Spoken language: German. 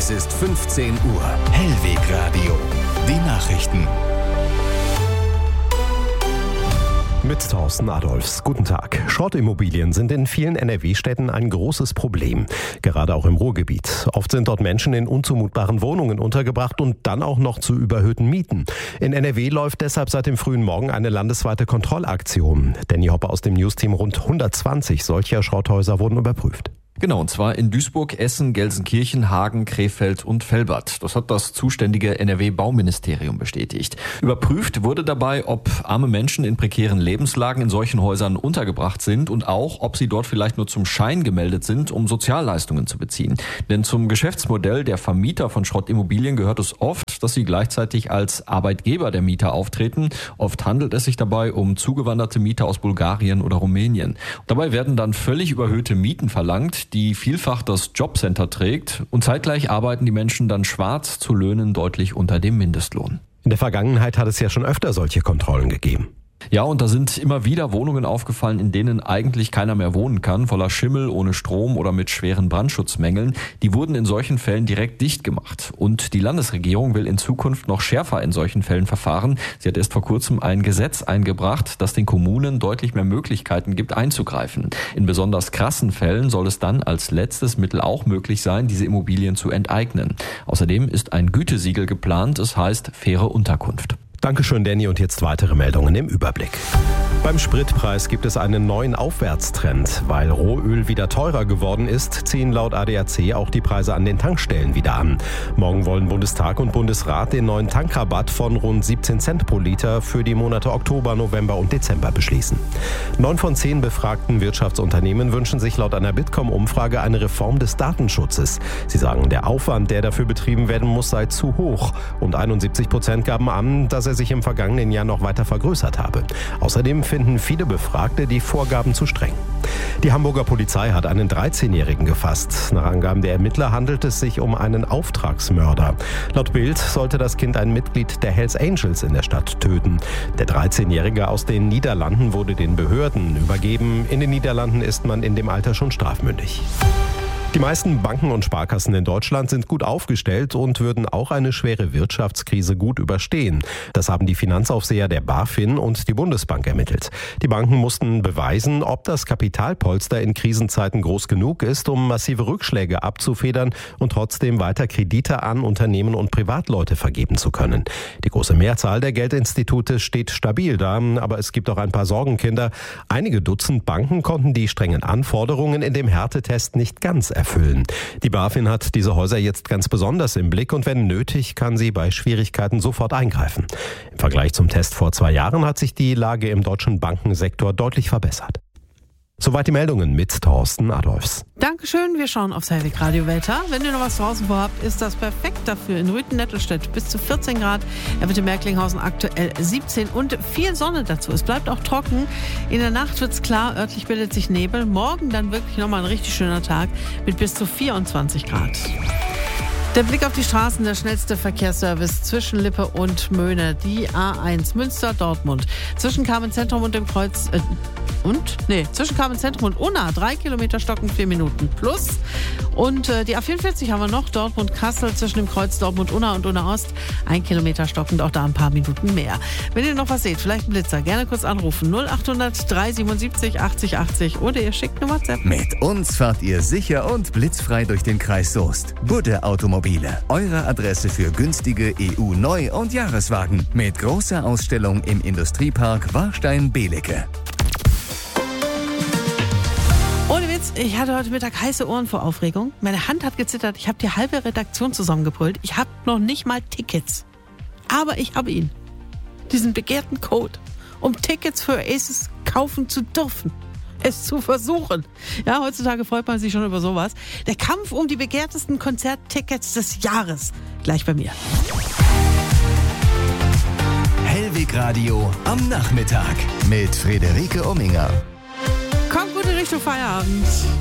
Es ist 15 Uhr. Hellweg Radio. Die Nachrichten. Mit Thorsten Adolfs. Guten Tag. Schrottimmobilien sind in vielen NRW-Städten ein großes Problem. Gerade auch im Ruhrgebiet. Oft sind dort Menschen in unzumutbaren Wohnungen untergebracht und dann auch noch zu überhöhten Mieten. In NRW läuft deshalb seit dem frühen Morgen eine landesweite Kontrollaktion. Danny Hoppe aus dem Newsteam, rund 120 solcher Schrotthäuser wurden überprüft. Genau, und zwar in Duisburg, Essen, Gelsenkirchen, Hagen, Krefeld und Velbert. Das hat das zuständige NRW-Bauministerium bestätigt. Überprüft wurde dabei, ob arme Menschen in prekären Lebenslagen in solchen Häusern untergebracht sind und auch, ob sie dort vielleicht nur zum Schein gemeldet sind, um Sozialleistungen zu beziehen. Denn zum Geschäftsmodell der Vermieter von Schrottimmobilien gehört es oft, dass sie gleichzeitig als Arbeitgeber der Mieter auftreten. Oft handelt es sich dabei um zugewanderte Mieter aus Bulgarien oder Rumänien. Dabei werden dann völlig überhöhte Mieten verlangt, die vielfach das Jobcenter trägt, und zeitgleich arbeiten die Menschen dann schwarz zu Löhnen deutlich unter dem Mindestlohn. In der Vergangenheit hat es ja schon öfter solche Kontrollen gegeben. Ja, und da sind immer wieder Wohnungen aufgefallen, in denen eigentlich keiner mehr wohnen kann, voller Schimmel, ohne Strom oder mit schweren Brandschutzmängeln. Die wurden in solchen Fällen direkt dicht gemacht. Und die Landesregierung will in Zukunft noch schärfer in solchen Fällen verfahren. Sie hat erst vor kurzem ein Gesetz eingebracht, das den Kommunen deutlich mehr Möglichkeiten gibt, einzugreifen. In besonders krassen Fällen soll es dann als letztes Mittel auch möglich sein, diese Immobilien zu enteignen. Außerdem ist ein Gütesiegel geplant, es heißt faire Unterkunft. Dankeschön, Danny. Und jetzt weitere Meldungen im Überblick. Beim Spritpreis gibt es einen neuen Aufwärtstrend. Weil Rohöl wieder teurer geworden ist, ziehen laut ADAC auch die Preise an den Tankstellen wieder an. Morgen wollen Bundestag und Bundesrat den neuen Tankrabatt von rund 17 Cent pro Liter für die Monate Oktober, November und Dezember beschließen. 9 von 10 befragten Wirtschaftsunternehmen wünschen sich laut einer Bitkom-Umfrage eine Reform des Datenschutzes. Sie sagen, der Aufwand, der dafür betrieben werden muss, sei zu hoch. Und 71% gaben an, dass er sich im vergangenen Jahr noch weiter vergrößert habe. Außerdem finden viele Befragte die Vorgaben zu streng. Die Hamburger Polizei hat einen 13-Jährigen gefasst. Nach Angaben der Ermittler handelt es sich um einen Auftragsmörder. Laut Bild sollte das Kind ein Mitglied der Hells Angels in der Stadt töten. Der 13-Jährige aus den Niederlanden wurde den Behörden übergeben. In den Niederlanden ist man in dem Alter schon strafmündig. Die meisten Banken und Sparkassen in Deutschland sind gut aufgestellt und würden auch eine schwere Wirtschaftskrise gut überstehen. Das haben die Finanzaufseher der BaFin und die Bundesbank ermittelt. Die Banken mussten beweisen, ob das Kapitalpolster in Krisenzeiten groß genug ist, um massive Rückschläge abzufedern und trotzdem weiter Kredite an Unternehmen und Privatleute vergeben zu können. Die große Mehrzahl der Geldinstitute steht stabil da, aber es gibt auch ein paar Sorgenkinder. Einige Dutzend Banken konnten die strengen Anforderungen in dem Härtetest nicht ganz erfüllen. Die BaFin hat diese Häuser jetzt ganz besonders im Blick und wenn nötig, kann sie bei Schwierigkeiten sofort eingreifen. Im Vergleich zum Test vor 2 Jahren hat sich die Lage im deutschen Bankensektor deutlich verbessert. Soweit die Meldungen mit Thorsten Adolfs. Dankeschön, wir schauen aufs Hellweg Radio Wetter. Wenn ihr noch was draußen vorhabt, ist das perfekt dafür. In Rüthen-Nettelstedt bis zu 14 Grad, er wird in Merklinghausen aktuell 17 und viel Sonne dazu. Es bleibt auch trocken. In der Nacht wird's klar, örtlich bildet sich Nebel. Morgen dann wirklich nochmal ein richtig schöner Tag mit bis zu 24 Grad. Der Blick auf die Straßen, der schnellste Verkehrsservice zwischen Lippe und Möhne. Die A1 Münster-Dortmund. Zwischen Carmen-Zentrum und dem Kreuz... zwischen Carmen-Zentrum und Unna 3 Kilometer stocken 4 Minuten plus. Und die A44 haben wir noch, Dortmund-Kassel zwischen dem Kreuz Dortmund-Unna und Unna-Ost 1 Kilometer stockend, auch da ein paar Minuten mehr. Wenn ihr noch was seht, vielleicht ein Blitzer, gerne kurz anrufen 0800 377 80 80 oder ihr schickt eine WhatsApp. Mit uns fahrt ihr sicher und blitzfrei durch den Kreis Soest. Budde Automobile, eure Adresse für günstige EU-Neu- und Jahreswagen mit großer Ausstellung im Industriepark Warstein-Belecke. Ohne Witz, ich hatte heute Mittag heiße Ohren vor Aufregung. Meine Hand hat gezittert. Ich habe die halbe Redaktion zusammengebrüllt. Ich habe noch nicht mal Tickets. Aber ich habe ihn. Diesen begehrten Code, um Tickets für Oasis kaufen zu dürfen. Es zu versuchen. Ja, heutzutage freut man sich schon über sowas. Der Kampf um die begehrtesten Konzerttickets des Jahres. Gleich bei mir. Hellweg Radio am Nachmittag mit Friederike Omminger. Kommt gut in Richtung Feierabend.